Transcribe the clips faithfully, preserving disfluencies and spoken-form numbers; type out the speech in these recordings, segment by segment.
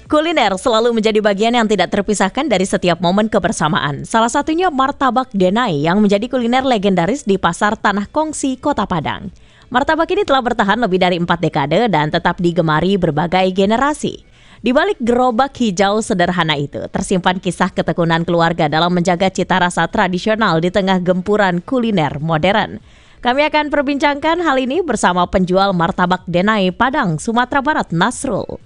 Kuliner selalu menjadi bagian yang tidak terpisahkan dari setiap momen kebersamaan. Salah satunya martabak denai yang menjadi kuliner legendaris di Pasar Tanah Kongsi, Kota Padang. Martabak ini telah bertahan lebih dari empat dekade dan tetap digemari berbagai generasi. Di balik gerobak hijau sederhana itu, tersimpan kisah ketekunan keluarga dalam menjaga cita rasa tradisional di tengah gempuran kuliner modern. Kami akan perbincangkan hal ini bersama penjual martabak denai Padang, Sumatera Barat, Nasrul.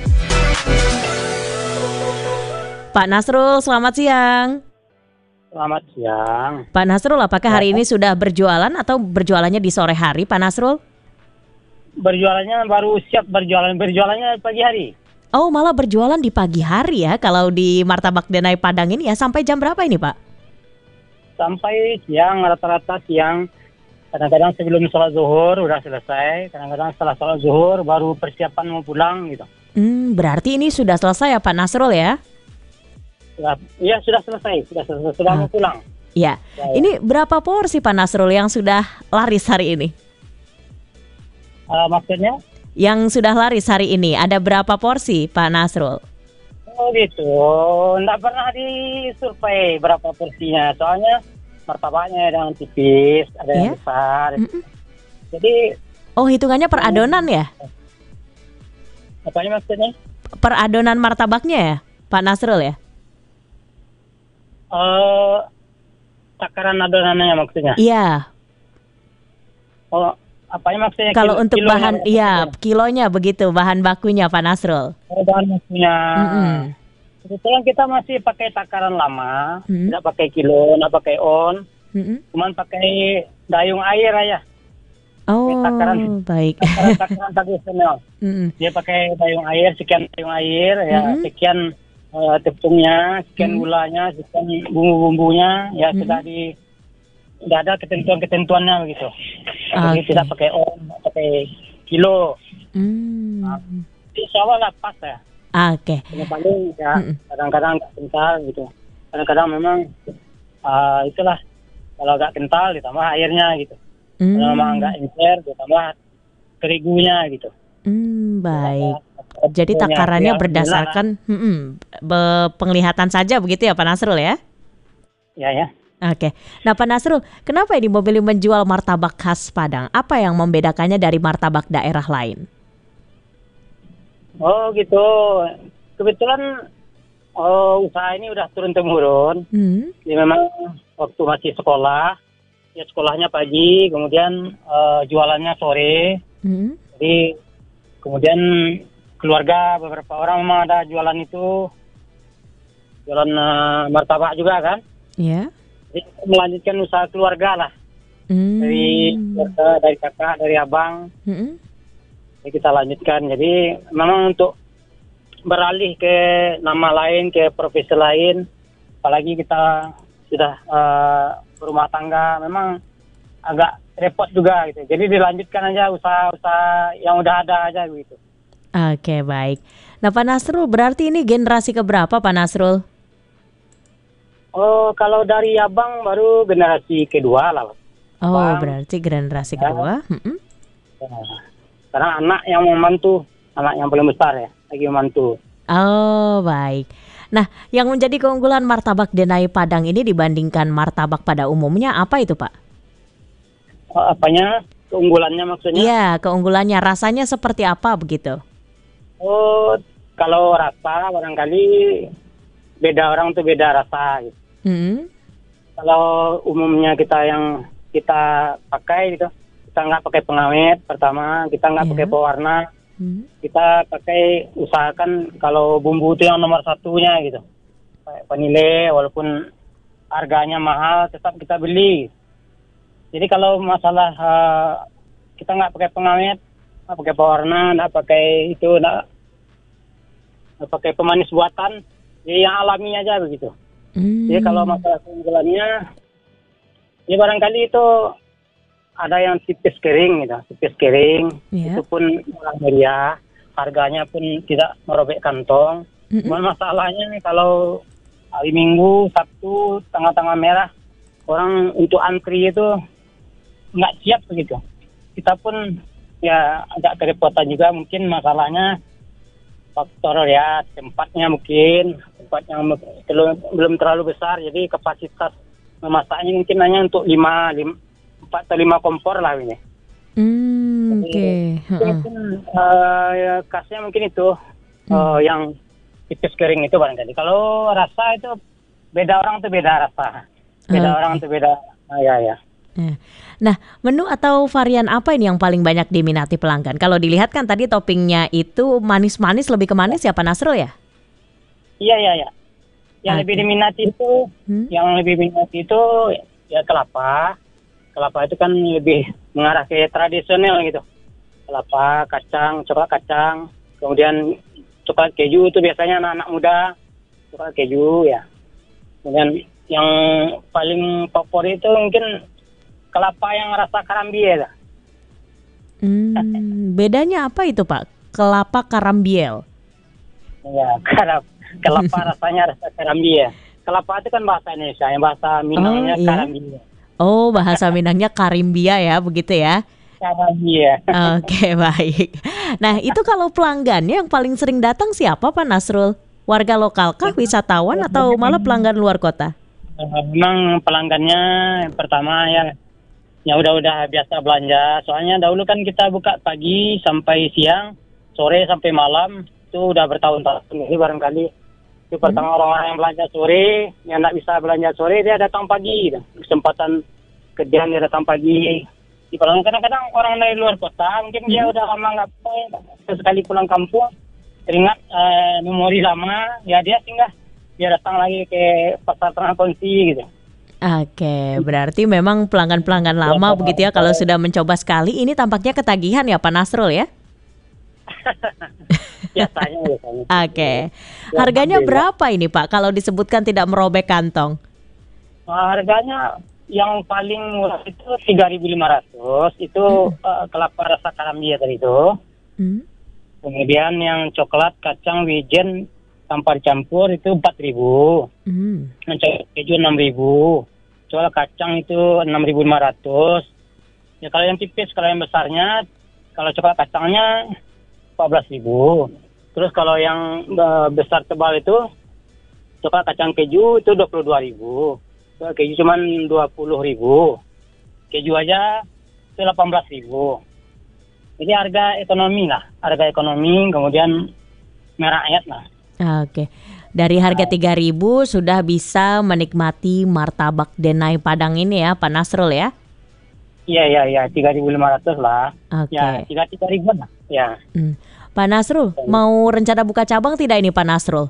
Pak Nasrul, selamat siang. Selamat siang. Pak Nasrul, apakah hari ini sudah berjualan atau berjualannya di sore hari, Pak Nasrul? Berjualannya baru siap berjualan, berjualannya pagi hari. Oh, malah berjualan di pagi hari ya, kalau di martabak denai Padang ini ya. Sampai jam berapa ini, Pak? Sampai siang, rata-rata siang. Kadang-kadang sebelum sholat zuhur udah selesai. Kadang-kadang setelah sholat zuhur baru persiapan mau pulang gitu. Hmm, berarti ini sudah selesai ya, Pak Nasrul ya? Iya, sudah selesai, sudah selesai, sudah ah. mau pulang. Ya. ya, ini berapa porsi Pak Nasrul yang sudah laris hari ini? Uh, maksudnya? Yang sudah laris hari ini, ada berapa porsi Pak Nasrul? Oh gitu, nggak pernah disurvei berapa porsinya, soalnya martabaknya ada yang tipis, ada yeah. yang besar. Mm-mm. Jadi, oh hitungannya per adonan ya? Apanya maksudnya? Per adonan martabaknya ya, Pak Nasrul ya? Uh, takaran adonannya maksudnya? Iya. Oh, apanya maksudnya? Kalau kilo, untuk kilo bahan, iya kilonya begitu, bahan bakunya Pak Nasrul. Oh, bahan bakunya. Mm-hmm. Kebetulan kita masih pakai takaran lama, mm-hmm. tidak pakai kilo, tidak pakai on, mm-hmm. cuman pakai dayung air aja. Oh, takaran, baik. Takaran takaran tradisional. Mm-hmm. Dia pakai dayung air, sekian dayung air, ya mm-hmm. sekian. Uh, tepungnya, sekian hmm. gulanya, sekian bumbu-bumbunya, ya hmm. sudah di, tidak ada ketentuan-ketentuannya begitu. Jadi okay. tidak pakai on, pakai kilo. Hmm. Nah, insya Allah lah pas ya. Oke. Okay. Yang paling ya hmm. kadang-kadang agak kental gitu. Kadang-kadang memang uh, itulah kalau agak kental ditambah airnya gitu. Hmm. Kalau memang agak encer ditambah terigunya gitu. Hmm, baik. Jadi takarannya berdasarkan hmm, penglihatan saja begitu ya Pak Nasrul ya? Ya ya. Oke. Nah Pak Nasrul, kenapa ini memilih menjual martabak khas Padang? Apa yang membedakannya dari martabak daerah lain? Oh gitu. Kebetulan oh, usaha ini udah turun temurun. Hmm. Jadi memang waktu masih sekolah, ya sekolahnya pagi, kemudian uh, jualannya sore. Hmm. Jadi kemudian keluarga beberapa orang memang ada jualan itu, jualan uh, martabak juga kan? Iya. Yeah. Jadi melanjutkan usaha keluarga lah, mm. dari keluarga, dari kakak, dari abang. Mm-hmm. Jadi kita lanjutkan. Jadi memang untuk beralih ke nama lain, ke profesi lain, apalagi kita sudah uh, berumah tangga, memang agak repot juga gitu. Jadi dilanjutkan aja usaha-usaha yang udah ada aja gitu. Oke, baik. Nah Pak Nasrul, berarti ini generasi keberapa Pak Nasrul? Oh, kalau dari abang baru generasi kedua lah. Oh, abang, berarti generasi ya. kedua. Mm-hmm. Nah, sekarang anak yang membantu, anak yang paling besar ya, lagi membantu. Oh, baik. Nah, yang menjadi keunggulan martabak denai Padang ini dibandingkan martabak pada umumnya apa itu Pak? Oh, apanya? Keunggulannya maksudnya? Iya, keunggulannya. Rasanya seperti apa begitu? Oh, kalau rasa barangkali beda orang tuh beda rasa gitu. Hmm. Kalau umumnya kita yang kita pakai gitu, kita nggak pakai pengawet pertama, kita nggak yeah. pakai pewarna, hmm. kita pakai usahakan kalau bumbu itu yang nomor satunya gitu. Kayak vanile, walaupun harganya mahal tetap kita beli. Jadi kalau masalah uh, kita nggak pakai pengawet, nggak pakai pewarna, nggak pakai itu, nggak pakai pemanis buatan, jadi yang alami aja begitu. Hmm. Jadi kalau masalah keunggulannya, ya barangkali itu ada yang tipis kering gitu, tipis kering, yeah. itu pun murah meriah, harganya pun tidak merobek kantong. Mm-hmm. Cuma masalahnya kalau hari Minggu, Sabtu, tanggal-tanggal merah, orang untuk antri itu nggak siap begitu. Kita pun ya agak kerepotan juga, mungkin masalahnya faktor ya tempatnya mungkin tempatnya belum belum terlalu besar, jadi kapasitas memasaknya mungkin hanya untuk lima, lima empat atau lima kompor lah ini. Hmm, Oke. Okay. Mungkin uh, ya, khasnya mungkin itu hmm. uh, yang tipis kering itu barangkali. Kalau rasa itu beda orang tuh beda rasa, beda okay. orang tuh beda. Ah, ya ya. Nah, menu atau varian apa ini yang paling banyak diminati pelanggan? Kalau dilihat kan tadi toppingnya itu manis-manis, lebih ke manis ya Pak Nasrul ya? Iya, iya, iya. Yang okay. lebih diminati itu, hmm? yang lebih diminati itu ya kelapa. Kelapa itu kan lebih mengarah ke tradisional gitu. Kelapa, kacang, coklat kacang, kemudian coklat keju itu biasanya anak-anak muda, coklat keju ya. Kemudian yang paling favorit itu mungkin kelapa yang rasa karambiel. Hmm, bedanya apa itu Pak? Kelapa karambiel? Ya, kelapa, kelapa rasanya rasa karambiel. Kelapa itu kan bahasa Indonesia, yang bahasa Minangnya oh, iya? karambiel. Oh, bahasa Minangnya karimbia ya, begitu ya? Karambiel. Oke, baik. Nah, itu kalau pelanggannya yang paling sering datang siapa Pak Nasrul? Warga lokal kah, wisatawan, atau malah pelanggan luar kota? Memang pelanggannya yang pertama ya ya udah-udah biasa belanja. Soalnya dahulu kan kita buka pagi sampai siang, sore sampai malam, itu udah bertahun-tahun. Jadi barangkali itu pertama hmm. orang-orang yang belanja sore, yang nggak bisa belanja sore dia datang pagi. Kesempatan kerjaan dia datang pagi. Di pelanggan kadang-kadang orang dari luar kota, mungkin hmm. dia udah lama nggak sekali pulang kampung, teringat uh, memori lama, ya dia singgah, dia datang lagi ke pasar Tanah Kongsi gitu. Oke, berarti memang pelanggan-pelanggan lama ya, begitu ya. Kalau sudah mencoba sekali, ini tampaknya ketagihan ya Pak Nasrul ya? Biasanya, biasanya. Oke, harganya berapa ini Pak kalau disebutkan tidak merobek kantong? Harganya yang paling murah itu tiga ribu lima ratus, itu hmm. uh, kelapa rasa karambiel tadi itu. Hmm. Kemudian yang coklat kacang wijen tanpa dicampur itu empat ribu. Hmm. Yang coklat keju enam ribu. Coklat kacang itu enam ribu lima ratus. Ya kalau yang tipis, kalau yang besarnya, kalau coklat kacangnya empat belas ribu. Terus kalau yang uh, besar tebal itu coklat kacang keju itu dua puluh dua ribu. Coklat keju cuma dua puluh ribu. Keju aja itu delapan belas ribu. Jadi harga ekonomi lah, harga ekonomi, kemudian merah ayat lah. Oke, dari harga tiga ribu sudah bisa menikmati martabak Denai Padang ini ya Pak Nasrul ya? Iya, iya, iya, tiga ribu lima ratus lah. Oke. Ya, tiga ribu lah. Ya. Hmm. Pak Nasrul, mau rencana buka cabang tidak ini Pak Nasrul?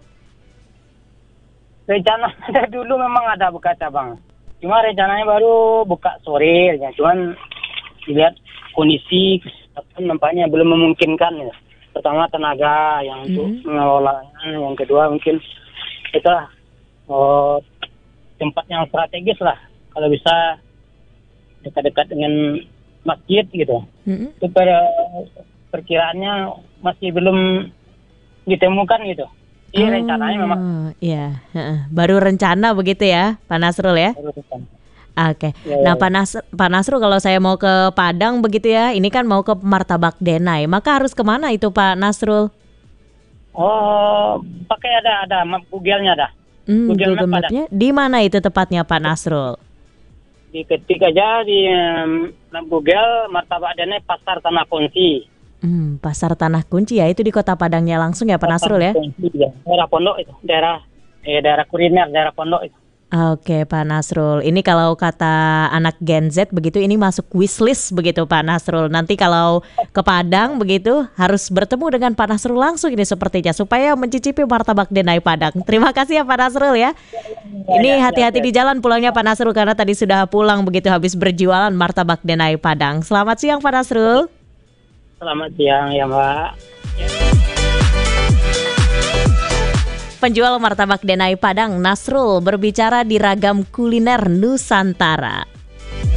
Rencana dulu memang ada buka cabang. Cuma rencananya baru buka sore, ya. Cuman dilihat kondisi nampaknya belum memungkinkan ya. Pertama tenaga yang untuk mm-hmm. mengelolanya, yang kedua mungkin kita oh, tempat yang strategis lah, kalau bisa dekat-dekat dengan masjid gitu. Mm-hmm. Itu per, perkiraannya masih belum ditemukan gitu. Iya, oh, rencananya memang. Iya, baru rencana begitu ya, Pak Nasrul ya? Baru rencana. Oke, ya, nah ya. Pak, Nas- Pak Nasrul, kalau saya mau ke Padang begitu ya, ini kan mau ke Martabak Denai, maka harus kemana itu Pak Nasrul? Oh, pakai ada ada map Google-nya ada. Hmm, Google, Google Map-nya di mana itu tepatnya Pak Nasrul? Diketik aja di um, Google Martabak Denai Pasar Tanah Kunci. Hmm, Pasar Tanah Kunci ya, itu di Kota Padangnya langsung ya Pak Nasrul ya? Kunci, ya? Daerah Pondok itu, daerah eh daerah kuliner, daerah Pondok itu. Oke Pak Nasrul, ini kalau kata anak Gen Z begitu, ini masuk wishlist begitu Pak Nasrul. Nanti kalau ke Padang begitu harus bertemu dengan Pak Nasrul langsung ini sepertinya, supaya mencicipi martabak Denai Padang. Terima kasih ya Pak Nasrul ya. Ini hati-hati di jalan pulangnya Pak Nasrul, karena tadi sudah pulang begitu habis berjualan martabak Denai Padang. Selamat siang Pak Nasrul. Selamat siang ya Mbak. Penjual martabak Denai Padang Nasrul berbicara di Ragam Kuliner Nusantara.